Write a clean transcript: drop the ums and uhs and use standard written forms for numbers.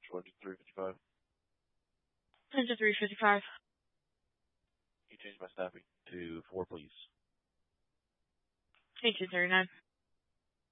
Georgia 355. Georgia 355. Can you change my staffing to 4, please? 8239.